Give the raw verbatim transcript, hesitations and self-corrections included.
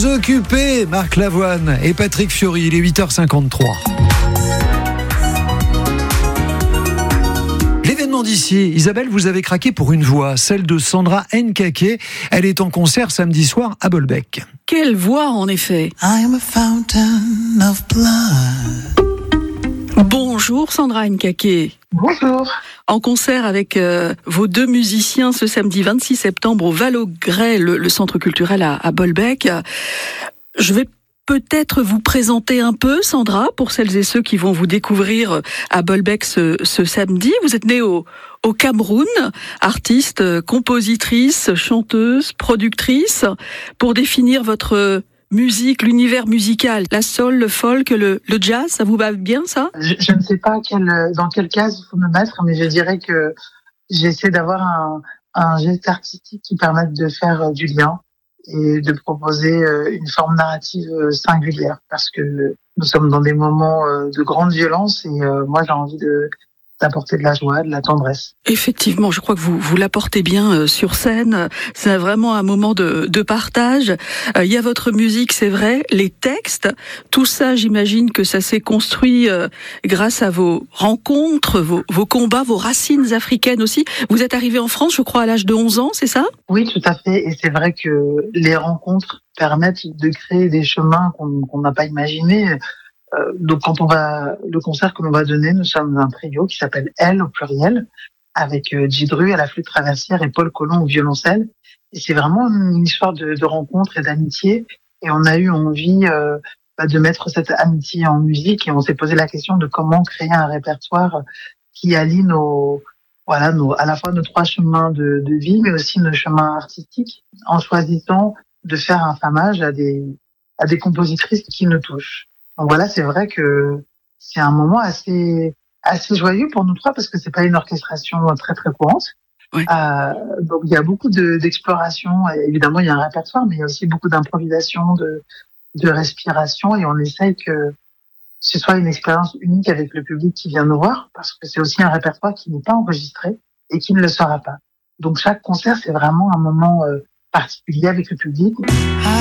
Occupé, Marc Lavoine et Patrick Fiori, il est huit heures cinquante-trois. L'événement d'ici, Isabelle, vous avez craqué pour une voix, celle de Sandra Nkake. Elle est en concert samedi soir à Bolbec. Quelle voix, en effet. I'm a fountain of blood. Bonjour Sandra Nkake. Bonjour. En concert avec euh, vos deux musiciens ce samedi vingt-six septembre au Val-au-Grès, le, le centre culturel à, à Bolbec. Je vais peut-être vous présenter un peu, Sandra, pour celles et ceux qui vont vous découvrir à Bolbec ce, ce samedi. Vous êtes née au, au Cameroun, artiste, compositrice, chanteuse, productrice. Pour définir votre musique, l'univers musical, la soul, le folk, le, le jazz, ça vous va bien, ça? Je, je ne sais pas quel, dans quelle case il faut me mettre, mais je dirais que j'essaie d'avoir un, un geste artistique qui permette de faire du lien et de proposer une forme narrative singulière, parce que nous sommes dans des moments de grande violence et moi j'ai envie de d'apporter de la joie, de la tendresse. Effectivement, je crois que vous vous l'apportez bien euh, sur scène. C'est vraiment un moment de, de partage. Euh, il y a votre musique, c'est vrai, les textes, tout ça, j'imagine que ça s'est construit euh, grâce à vos rencontres, vos, vos combats, vos racines africaines aussi. Vous êtes arrivé en France, je crois, à l'âge de onze ans, c'est ça? Oui, tout à fait. Et c'est vrai que les rencontres permettent de créer des chemins qu'on qu'on n'a pas imaginés. Euh, donc quand on va, le concert que l'on va donner, nous sommes un trio qui s'appelle Elle au pluriel, avec euh, Djidru à la flûte traversière et Paul Colomb au violoncelle. Et c'est vraiment une histoire de, de rencontre et d'amitié. Et on a eu envie euh, bah, de mettre cette amitié en musique et on s'est posé la question de comment créer un répertoire qui allie nos, voilà, nos, à la fois nos trois chemins de, de vie, mais aussi nos chemins artistiques, en choisissant de faire un famage à des, à des compositrices qui nous touchent. Donc voilà, c'est vrai que c'est un moment assez assez joyeux pour nous trois parce que c'est pas une orchestration très très courante. Oui. Euh, donc il y a beaucoup de, d'exploration. Évidemment, il y a un répertoire, mais il y a aussi beaucoup d'improvisation, de de respiration, et on essaye que ce soit une expérience unique avec le public qui vient nous voir, parce que c'est aussi un répertoire qui n'est pas enregistré et qui ne le sera pas. Donc chaque concert, c'est vraiment un moment euh, particulier avec le public.